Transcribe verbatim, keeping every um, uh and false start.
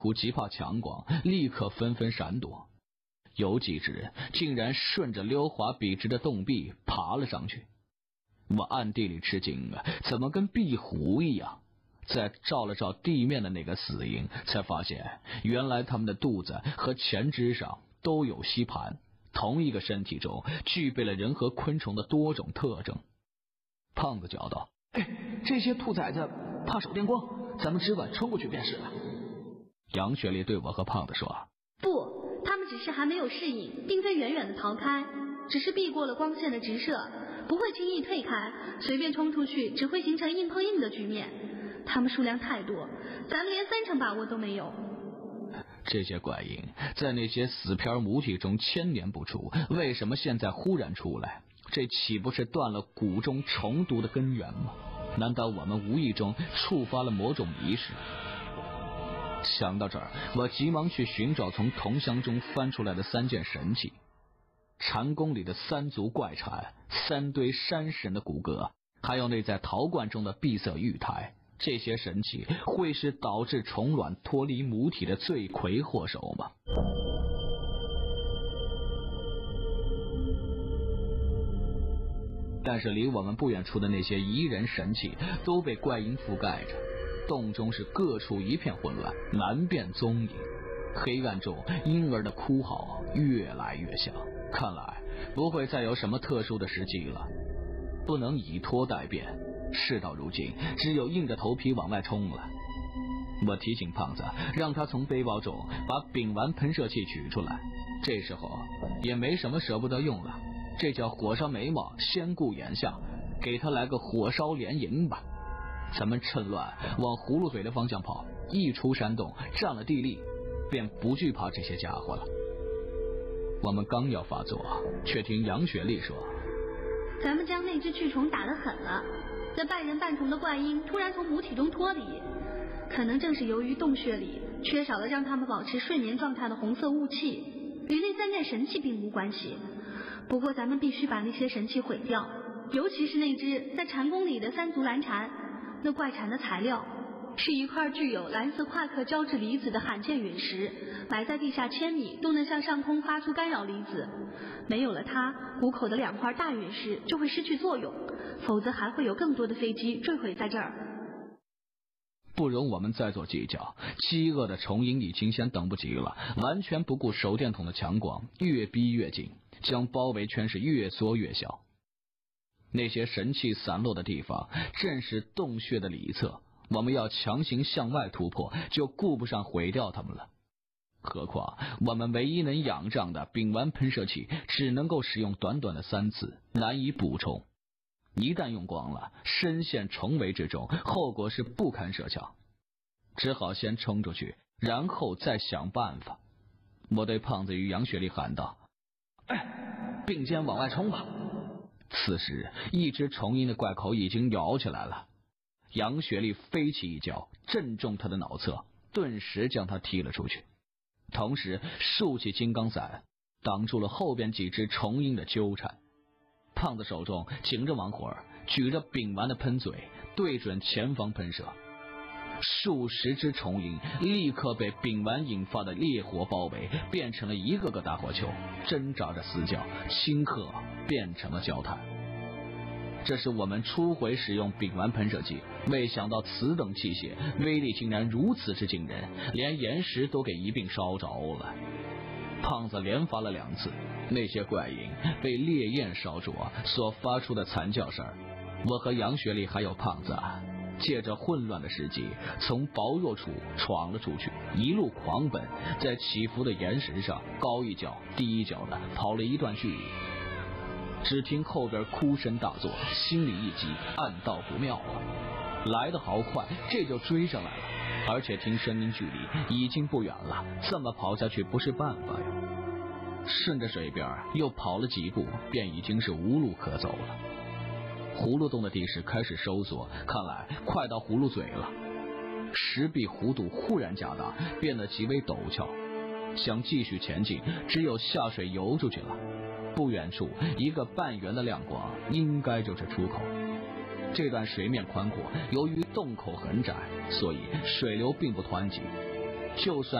虎极怕强光，立刻纷纷闪躲，有几只竟然顺着溜滑笔直的洞壁爬了上去。我暗地里吃惊啊，怎么跟壁虎一样？再照了照地面的那个死鹰，才发现原来他们的肚子和前肢上都有吸盘，同一个身体中具备了人和昆虫的多种特征。胖子叫道： 哎，这些兔崽子怕手电光，咱们只管冲过去便是了。 杨雪丽对我和胖子说： 不，他们只是还没有适应，并非远远的逃开，只是避过了光线的直射，不会轻易退开，随便冲出去只会形成硬碰硬的局面。他们数量太多，咱们连三成把握都没有。 这些怪鹰在那些死片母体中千年不出，为什么现在忽然出来？这岂不是断了蛊中虫毒的根源吗？难道我们无意中触发了某种仪式？想到这儿，我急忙去寻找从铜箱中翻出来的三件神器：禅宫里的三足怪蝉，三堆山神的骨骼，还有那在陶罐中的闭塞玉台。这些神器会是导致虫卵脱离母体的罪魁祸首吗？但是离我们不远处的那些宜人神器都被怪鹰覆盖着，洞中是各处一片混乱，难辨踪影。黑暗中婴儿的哭嚎越来越响，看来不会再有什么特殊的时机了，不能以拖待变，事到如今只有硬着头皮往外冲了。我提醒胖子，让他从背包中把丙烷喷射器取出来，这时候也没什么舍不得用了，这叫火烧眉毛先顾眼下，给他来个火烧连营吧。咱们趁乱往葫芦嘴的方向跑，一出山洞占了地利，便不惧怕这些家伙了。我们刚要发作，却听杨雪丽说： 咱们将那只蛆虫打得狠了，这半人半虫的怪鹰突然从母体中脱离，可能正是由于洞穴里缺少了让他们保持睡眠状态的红色雾气，与那三件神器并无关系。不过咱们必须把那些神器毁掉，尤其是那只在禅宫里的三足蓝蝉。那怪蝉的材料是一块具有蓝色夸克胶质离子的罕见陨石，埋在地下千米都能向上空发出干扰离子。没有了它，谷口的两块大陨石就会失去作用，否则还会有更多的飞机坠毁在这儿。 不容我们再做计较，饥饿的虫鹰已经先等不及了，完全不顾手电筒的强光，越逼越近，将包围圈是越缩越小。那些神器散落的地方正是洞穴的里侧，我们要强行向外突破，就顾不上毁掉它们了。何况我们唯一能仰仗的丙烷喷射器只能够使用短短的三次，难以补充。一旦用光了，深陷重围之中，后果是不堪设想。只好先冲出去，然后再想办法。我对胖子与杨雪丽喊道：哎，并肩往外冲吧。此时一只虫鹰的怪口已经咬起来了，杨雪丽飞起一脚，正中他的脑侧，顿时将他踢了出去，同时竖起金刚伞，挡住了后边几只虫鹰的纠缠。胖子手中擎着王火，举着丙烷的喷嘴，对准前方喷射。数十只虫鹰立刻被丙烷引发的烈火包围，变成了一个个大火球，挣扎着嘶叫，顷刻变成了焦炭。这是我们初回使用丙烷喷射器，未想到此等器械威力竟然如此之惊人，连岩石都给一并烧着了。胖子连发了两次，那些怪鹰被烈焰烧灼所发出的惨叫声，我和杨雪丽还有胖子借着混乱的时机，从薄弱处闯了出去，一路狂奔，在起伏的岩石上高一脚低一脚的跑了一段距离。只听后边哭声大作，心里一急，暗道不妙了，来得好快，这就追上来了，而且听声音距离已经不远了，这么跑下去不是办法呀。顺着水边又跑了几步，便已经是无路可走了。葫芦洞的地势开始收缩，看来快到葫芦嘴了。石壁弧度忽然加大，变得极为陡峭，想继续前进，只有下水游出去了。不远处一个半圆的亮光，应该就是出口。这段水面宽阔，由于洞口很窄，所以水流并不湍急。 就算